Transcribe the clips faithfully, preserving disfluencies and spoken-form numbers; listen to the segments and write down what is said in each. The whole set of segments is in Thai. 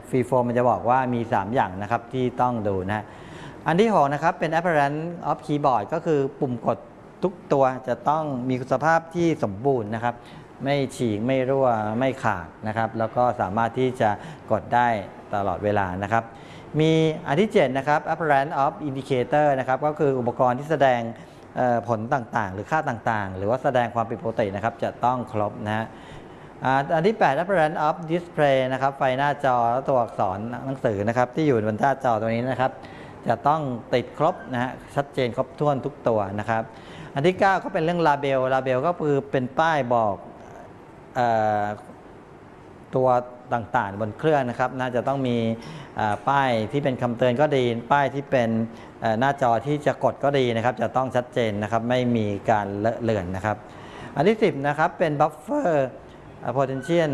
ฟรีโฟมันจะบอกว่ามีสามอย่างนะครับที่ต้องดูนะอันที่หกนะครับเป็น appearance of keyboard ก็คือปุ่มกดทุกตัวจะต้องมีสภาพที่สมบูรณ์นะครับไม่ฉีกไม่รั่วไม่ขาดนะครับแล้วก็สามารถที่จะกดได้ตลอดเวลานะครับมีอันที่เจ็ดนะครับ appearance of indicator นะครับก็คืออุปกรณ์ที่แสดงผลต่างๆหรือค่าต่างๆหรือว่าแสดงความผิดปกตินะครับจะต้องครบนะฮะอันที่แปด appearance of display นะครับไฟหน้าจอและตัวอักษรหนังสือนะครับที่อยู่บนหน้าจอตัวนี้นะครับจะต้องติดครบนะฮะชัดเจนครบถ้วนทุกตัวนะครับอันที่เก้าก็เป็นเรื่องลาเบลลาเบลก็คือเป็นป้ายบอกตัวต่างๆบนเครื่องนะครับน่าจะต้องมีป้ายที่เป็นคำเตือนก็ดีป้ายที่เป็นหน้าจอที่จะกดก็ดีนะครับจะต้องชัดเจนนะครับไม่มีการเลอะเลือนนะครับอันที่สิบนะครับเป็น buffer potential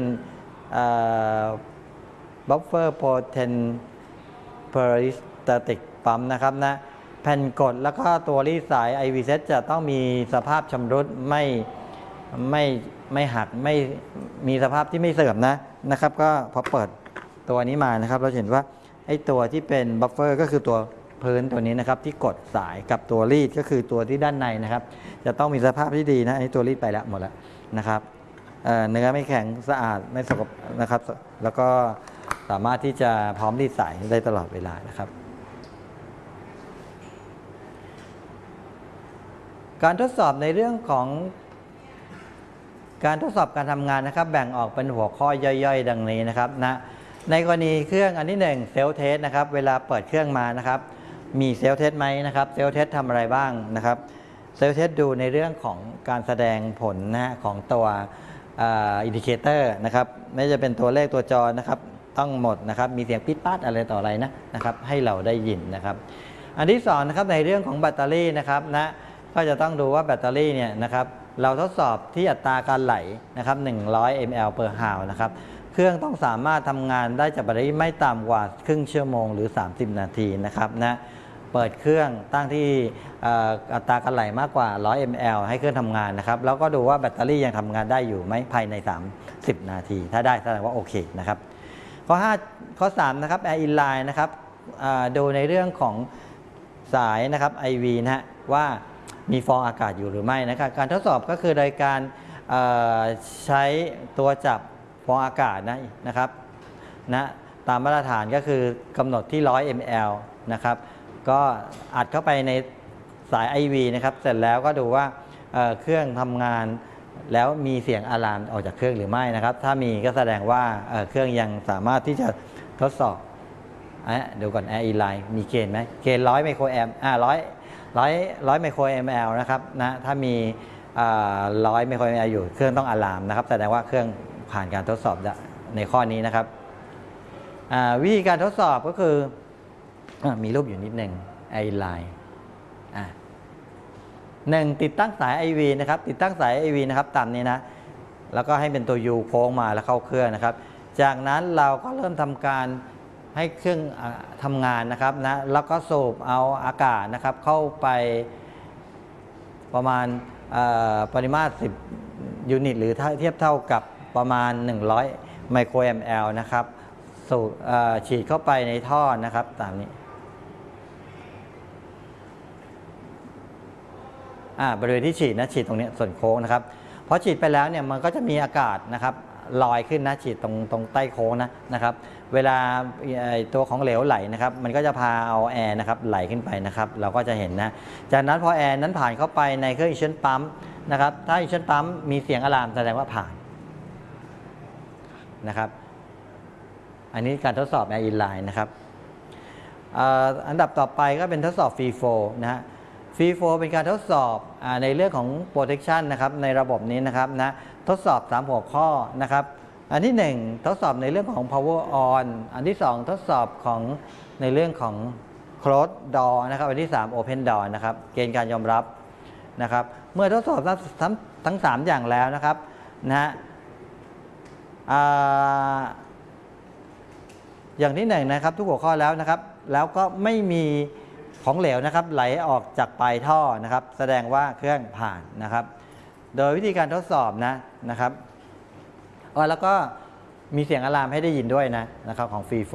buffer potent peristaltic pump นะครับนะแผ่นกดแล้วก็ตัวรีดสาย ไอ วี เซต จะต้องมีสภาพชำรุดไม่ไม่ไม่หักไม่มีสภาพที่ไม่เสื่อมนะนะครับก็พอเปิดตัวนี้มานะครับเราเห็นว่าไอ้ตัวที่เป็นบัฟเฟอร์ก็คือตัวพื้นตัวนี้นะครับที่กดสายกับตัวรีดก็คือตัวที่ด้านในนะครับจะต้องมีสภาพที่ดีนะไอ้ตัวรีดไปแล้วหมดแล้วนะครับ เ, เนื้อไม่แข็งสะอาดไม่สกปรกนะครับแล้วก็สามารถที่จะพร้อมรีดสายได้ตลอดเวลานะครับการทดสอบในเรื่องของการทดสอบการทำงานนะครับแบ่งออกเป็นหัวข้อย่อยๆดังนี้นะครับนะในกรณีเครื่องอันที่หนึ่งเซลเทสนะครับเวลาเปิดเครื่องมานะครับมีเซลเทสไหมนะครับเซลเทสทำอะไรบ้างนะครับเซลเทสดูในเรื่องของการแสดงผลนะฮะของตัวอินดิเคเตอร์นะครับไม่จะเป็นตัวเลขตัวจอนะครับต้องหมดนะครับมีเสียงปิดปัดอะไรต่ออะไรนะนะครับให้เราได้ยินนะครับอันที่สองนะครับในเรื่องของแบตเตอรี่นะครับนะก็จะต้องดูว่าแบตเตอรี่เนี่ยนะครับเราทดสอบที่อัตราการไหลนะครับหนึ่งร้อย มิลลิแอมป์ per hour นะครับเครื่องต้องสามารถทำงานได้จากแบตเตอรี่ไม่ต่ำกว่าครึ่งชั่วโมงหรือสามสิบนาทีนะครับนะเปิดเครื่องตั้งที่อัตราการไหลมากกว่าหนึ่งร้อย มิลลิแอมป์ ให้เครื่องทำงานนะครับแล้วก็ดูว่าแบตเตอรี่ยังทำงานได้อยู่ไหมภายในสามสิบนาทีถ้าได้แสดงว่าโอเคนะครับข้อห้าข้อสามนะครับ Air Inline นะครับดูในเรื่องของสายนะครับ ไอ วี นะฮะว่ามีฟองอากาศอยู่หรือไม่นะครับการทดสอบก็คือโดยการใช้ตัวจับฟองอากาศนะนะครับนะตามมาตรฐานก็คือกำหนดที่หนึ่งร้อย มิลลิแอมป์ นะครับก็อัดเข้าไปในสาย ไอ วี นะครับเสร็จแล้วก็ดูว่า เ, เครื่องทำงานแล้วมีเสียงอะลามออกจากเครื่องหรือไม่นะครับถ้ามีก็แสดงว่า เ, เครื่องยังสามารถที่จะทดสอบดูก่อน Air Inline มีเกณฑ์ไหมเกณฑ์หนึ่งร้อยไมโครแอมป์อ่าร้อยร้อยร้อยไมโครแอมป์นะครับนะถ้ามีร้อยไมโครแอมป์อยู่เครื่องต้องอะลามนะครับแสดงว่าเครื่องผ่านการทดสอบในข้อนี้นะครับวิธีการทดสอบก็คือมีรูปอยู่นิดหนึ่ง Air Inline อ่าหนึ่งติดตั้งสาย ไอ วี นะครับติดตั้งสาย ไอ วี นะครับตามนี้นะแล้วก็ให้เป็นตัว U โค้งมาแล้วเข้าเครื่องนะครับจากนั้นเราก็เริ่มทำการให้เครื่องทำงานนะครับนะแล้วก็สูบเอาอากาศนะครับเข้าไปประมาณปริมาตรสิบยูนิตหรือเทียบเท่ากับประมาณหนึ่งร้อยไมโครแอมป์นะครับสูบฉีดเข้าไปในท่อนะครับตามนี้บริเวณที่ฉีดนะฉีดตรงนี้ส่วนโค้งนะครับพอฉีดไปแล้วเนี่ยมันก็จะมีอากาศนะครับลอยขึ้นนะฉีดตรงตรงใต้โค้งนะนะครับเวลาตัวของเหลวไหลนะครับมันก็จะพาเอาแอร์นะครับไหลขึ้นไปนะครับเราก็จะเห็นนะจากนั้นพอแอร์นั้นผ่านเข้าไปในเครื่องอินชันปั๊มนะครับถ้าอินชันปั๊มมีเสียงอะลามแสดงว่าผ่านนะครับอันนี้การทดสอบ Air Inline นะครับอันดับต่อไปก็เป็นทดสอบ Free Flow นะฮะฟรีโฟลว์เป็นการทดสอบในเรื่องของ protection นะครับในระบบนี้นะครับนะทดสอบสามหัวข้อนะครับอันที่หนึ่งทดสอบในเรื่องของ power on อันที่สองทดสอบของในเรื่องของ close door นะครับอันที่สาม open door นะครับเกณฑ์การยอมรับนะครับเมื่อทดสอบทั้งทั้งสามอย่างแล้วนะครับนะฮะอย่างที่หนึ่งนะครับทุกหัวข้อแล้วนะครับแล้วก็ไม่มีของเหลวนะครับไหลออกจากปลายท่อนะครับแสดงว่าเครื่องผ่านนะครับโดยวิธีการทดสอบนะนะครับแล้วก็มีเสียงอะลามให้ได้ยินด้วยนะนะครับของฟรีโฟ